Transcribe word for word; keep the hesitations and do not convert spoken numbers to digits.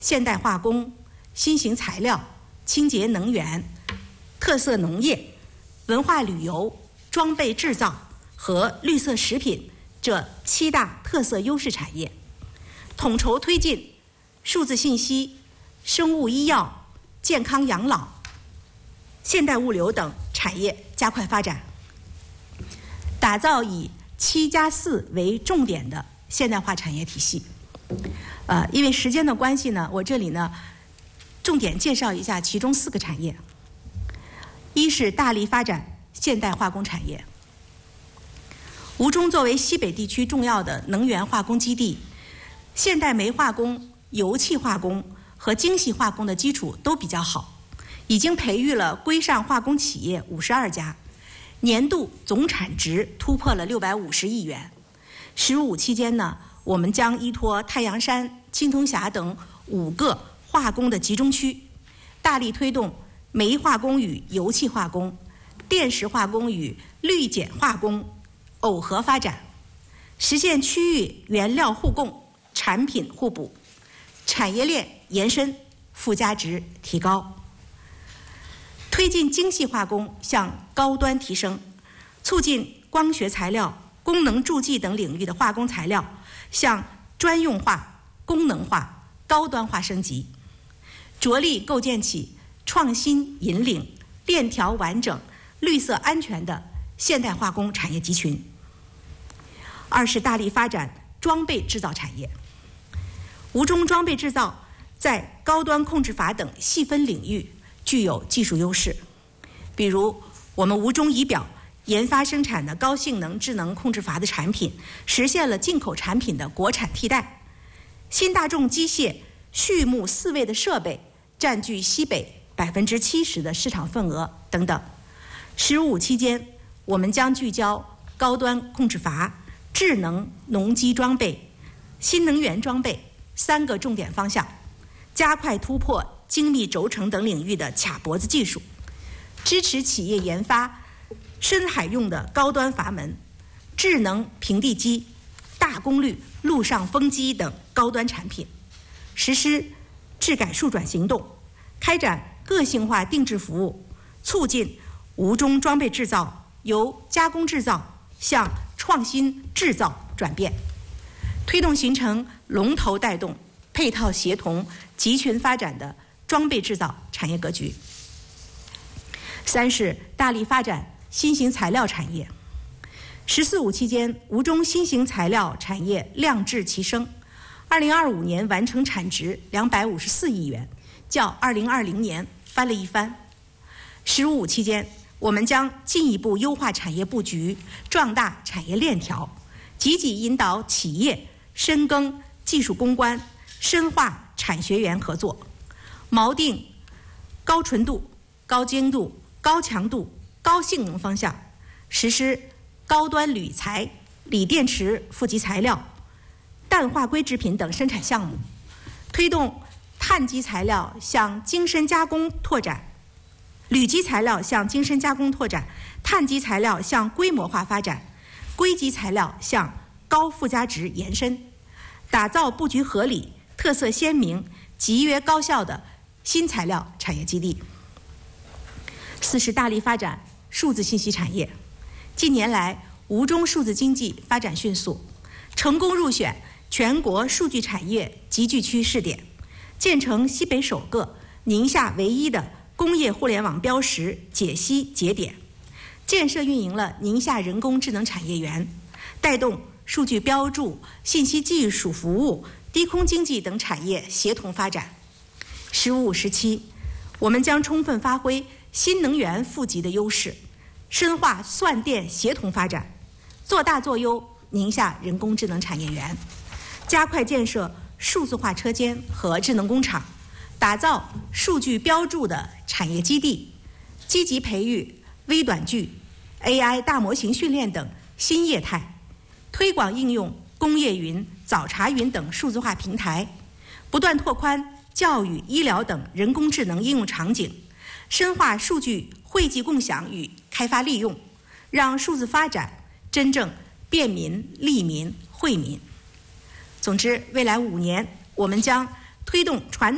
现代化工、新型材料、清洁能源、特色农业、文化旅游、装备制造和绿色食品这七大特色优势产业，统筹推进数字信息、生物医药、健康养老、现代物流等产业加快发展，打造以七加四为重点的现代化产业体系。呃，因为时间的关系呢，我这里呢重点介绍一下其中四个产业。一是大力发展现代化工产业。吴中作为西北地区重要的能源化工基地，现代煤化工、油气化工和精细化工的基础都比较好，已经培育了规上化工企业五十二家，年度总产值突破了六百五十亿元。“十五”期间呢，我们将依托太阳山、青铜峡等五个化工的集中区，大力推动煤化工与油气化工、电石化工与氯碱化工耦合发展，实现区域原料互供、产品互补，产业链延伸，附加值提高。推进精细化工向高端提升，促进光学材料、功能助剂等领域的化工材料向专用化、功能化、高端化升级，着力构建起创新引领、链条完整、绿色安全的现代化工产业集群。二是大力发展装备制造产业。吴中装备制造在高端控制法等细分领域具有技术优势，比如我们吴中仪表研发生产的高性能智能控制阀的产品，实现了进口产品的国产替代。新大众机械畜牧四位的设备占据西北百分之七十的市场份额等等。十五期间，我们将聚焦高端控制阀、智能农机装备、新能源装备三个重点方向，加快突破精密轴承等领域的卡脖子技术，支持企业研发深海用的高端阀门、智能平地机、大功率陆上风机等高端产品，实施质改数转行动，开展个性化定制服务，促进吴中装备制造由加工制造向创新制造转变，推动形成龙头带动、配套协同、集群发展的装备制造产业格局。三是大力发展新型材料产业。十四五期间，吴中新型材料产业量质齐升，二零二五年完成产值两百五十四亿元，较二零二零年翻了一番。十五期间，我们将进一步优化产业布局，壮大产业链条，积极引导企业深耕技术攻关，深化产学研合作，锚定高纯度、高精度、高强度、高性能方向，实施高端铝材、锂电池负极材料、氮化硅制品等生产项目，推动碳基材料向精深加工拓展，铝基材料向精深加工拓展，碳基材料向规模化发展，硅基材料向高附加值延伸，打造布局合理、特色鲜明、集约高效的新材料产业基地。四是大力发展数字信息产业。近年来，吴中数字经济发展迅速，成功入选全国数据产业集聚区试点，建成西北首个、宁夏唯一的工业互联网标识解析节点，建设运营了宁夏人工智能产业园，带动数据标注、信息技术服务、低空经济等产业协同发展。十五时期，我们将充分发挥新能源负极的优势，深化算电协同发展，做大做优宁夏人工智能产业园，加快建设数字化车间和智能工厂，打造数据标注的产业基地，积极培育微短距、A I 大模型训练等新业态，推广应用工业云、早茶云等数字化平台，不断拓宽教育、医疗等人工智能应用场景，深化数据汇集共享与开发利用，让数字发展真正便民、利民、惠民。总之，未来五年，我们将推动传